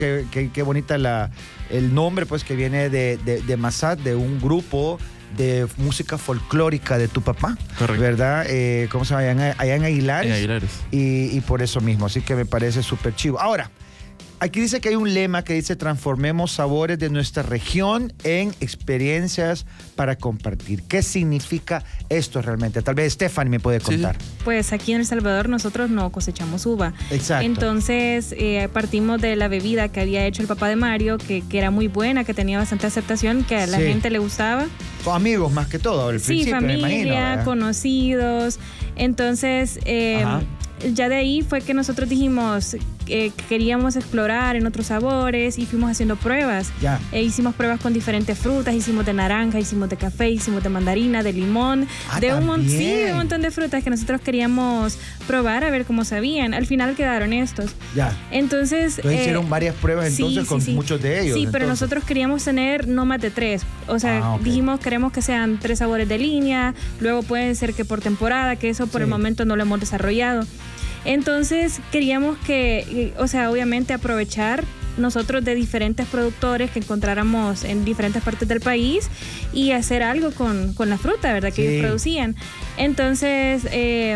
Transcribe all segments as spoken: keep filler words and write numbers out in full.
qué, qué, qué bonita la, el nombre, pues, que viene de, de, de Mazat, de un grupo de música folclórica de tu papá. Correcto. ¿Verdad? Eh, ¿Cómo se llama? Allá en, allá en Aguilares. En Aguilares. Y, y por eso mismo, así que me parece súper chivo. Ahora, aquí dice que hay un lema que dice: transformemos sabores de nuestra región en experiencias para compartir. ¿Qué significa esto realmente? Tal vez Stephanie me puede contar. Sí, sí. Pues aquí en El Salvador nosotros no cosechamos uva. Exacto. Entonces eh, partimos de la bebida que había hecho el papá de Mario, que, que era muy buena, que tenía bastante aceptación, que a la Sí. gente le gustaba. Con amigos más que todo, al Sí, principio, familia, me imagino, ¿verdad? conocidos. Entonces, eh, ya de ahí fue que nosotros dijimos eh, que queríamos explorar en otros sabores y fuimos haciendo pruebas. Ya. Eh, hicimos pruebas con diferentes frutas, hicimos de naranja, hicimos de café, hicimos de mandarina, de limón, Ah, de un, mon- sí, también. de un montón de frutas que nosotros queríamos probar a ver cómo sabían. Al final quedaron estos. Ya. Entonces, Entonces eh, hicieron varias pruebas entonces sí, sí, con sí. muchos de ellos. Sí, pero entonces. nosotros queríamos tener no más de tres. O sea, Ah, ok. dijimos queremos que sean tres sabores de línea, luego pueden ser que por temporada, que eso por Sí. el momento no lo hemos desarrollado. Entonces queríamos que, o sea, obviamente aprovechar nosotros de diferentes productores que encontráramos en diferentes partes del país y hacer algo con, con la fruta, ¿verdad? Que Sí. ellos producían. Entonces, eh,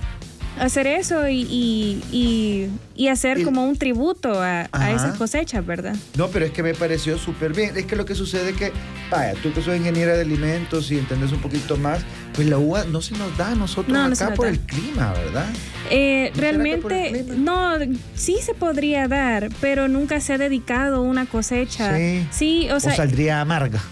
hacer eso y, y, y, y hacer Y- como un tributo a, a Ajá. esas cosechas, ¿verdad? No, pero es que me pareció súper bien. Es que lo que sucede es que, vaya, tú que sos ingeniera de alimentos y entendés un poquito más, pues la uva no se nos da a nosotros No, no acá se nos por da. el clima, ¿verdad? Eh, ¿No será que por el realmente, clima? no, sí se podría dar, pero nunca se ha dedicado una cosecha. Sí. Sí, o sea, o saldría amarga.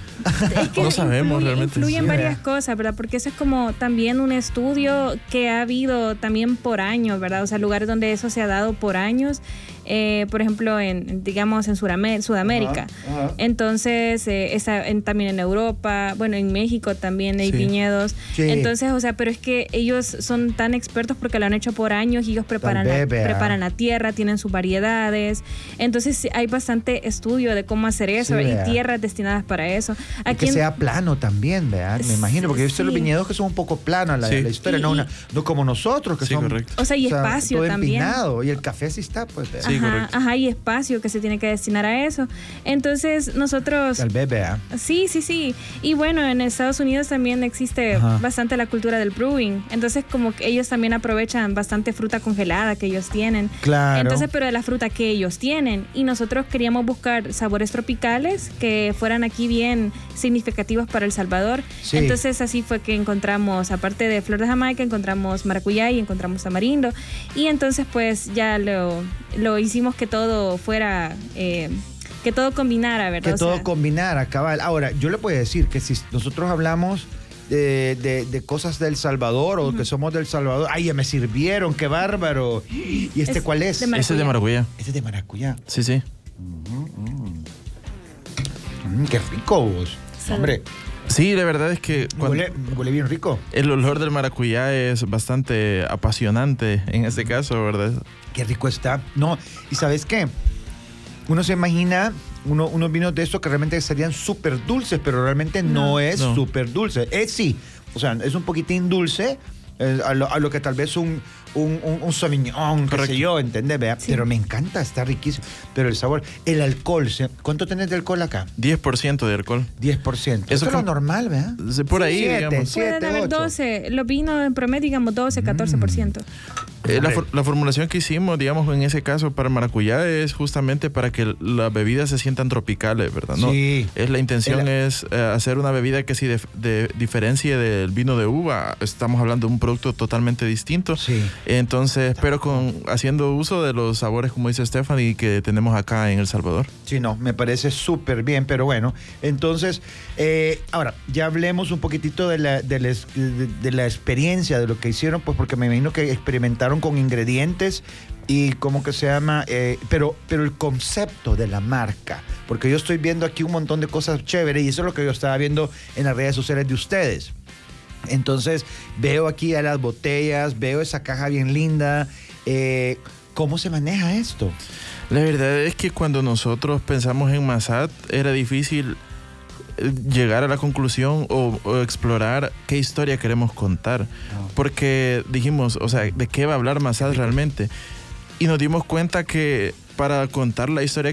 es que No sabemos influye- realmente. influyen Sí, varias ¿verdad? cosas, ¿verdad? Porque eso es como también un estudio que ha habido también por años, ¿verdad? O sea, lugares donde eso se ha dado por años, eh, por ejemplo, en, digamos, en Surame- Sudamérica. Ajá, ajá. Entonces, eh, esa- en- también en Europa, bueno, en México también hay Sí. viñedos. Sí. Entonces, o sea, pero es que ellos son tan expertos porque lo han hecho por años y ellos preparan, vez, la, vea. preparan la tierra, tienen sus variedades. Entonces, sí, hay bastante estudio de cómo hacer eso Sí, y vea. tierras destinadas para eso. Y Aquí que en- sea plano también, ¿verdad? Me imagino, porque yo he visto Sí. los viñedos que son un poco planos, la, Sí. la historia, Y- no, y- una, no como nosotros, que Sí, son... correcto. O sea, y o sea, espacio todo también. empinado, y el café sí está, pues, ¿verdad? Sí, ajá, correcto. ajá, y espacio que se tiene que destinar a eso. Entonces, nosotros... Tal vez, ¿verdad? Sí, sí, sí. Y bueno, en Estados Unidos también existe Ajá. bastante la cultura del brewing. Entonces, como que ellos también aprovechan bastante fruta congelada que ellos tienen. Claro. Entonces, pero de la fruta que ellos tienen. Y nosotros queríamos buscar sabores tropicales que fueran aquí bien significativos para El Salvador. Sí. Entonces, así fue que encontramos, aparte de flor de Jamaica, encontramos maracuyá y encontramos tamarindo. Y entonces, pues, ya lo, lo hicimos que todo fuera... eh, que todo combinara, ¿verdad? Que O todo sea, combinara, cabal. Ahora, yo le puedo decir que si nosotros hablamos de, de- de cosas del Salvador o que somos del Salvador, ay, ya me sirvieron, qué bárbaro. ¿Y este Es cuál es? de Ese es de maracuyá. Este es de maracuyá. Sí, sí. Mm, qué rico, vos. Salud. Hombre, Sí, la verdad es que cuando huele, huele bien rico. el olor del maracuyá es bastante apasionante en este caso, ¿verdad? Qué rico está. No, y ¿sabes qué? Uno se imagina uno, unos vinos de estos que realmente serían súper dulces, pero realmente no, No. es No. súper dulce. Es sí, o sea, es un poquitín dulce, eh, a, lo, a lo que tal vez un, un, un, un sauvignon, qué sé Correcto. yo, ¿entendés? Vea? Sí. Pero me encanta, está riquísimo. Pero el sabor, el alcohol, ¿sí? ¿Cuánto tenés de alcohol acá? diez por ciento de alcohol. diez por ciento. Eso Eso es lo como- normal, ¿verdad? Por ahí, Siete, digamos. siete. Pueden haber ocho. doce, los vinos en promedio, digamos doce, catorce por ciento. Eh, la, Hombre. for- la formulación que hicimos, digamos, en ese caso para el maracuyá es justamente para que las bebidas se sientan tropicales, ¿verdad? ¿No? Sí. Es, la intención El- es eh, hacer una bebida que si de, de- diferencie del vino de uva, estamos hablando de un producto totalmente distinto. Sí. Entonces, pero con haciendo uso de los sabores, como dice Stephanie, que tenemos acá en El Salvador. Sí, no, me parece súper bien, pero bueno, entonces, eh, ahora, ya hablemos un poquitito de la, de, la, es- de- de la experiencia, de lo que hicieron, pues porque me imagino que experimentaron con ingredientes y cómo que se llama, eh, pero, pero el concepto de la marca, porque yo estoy viendo aquí un montón de cosas chéveres y eso es lo que yo estaba viendo en las redes sociales de ustedes. Entonces, veo aquí a las botellas, veo esa caja bien linda, eh, ¿cómo se maneja esto? La verdad es que cuando nosotros pensamos en Mazat, era difícil eh, llegar a la conclusión o, o explorar qué historia queremos contar. Porque dijimos, o sea, ¿de qué va a hablar Mazat realmente? Y nos dimos cuenta que para contar la historia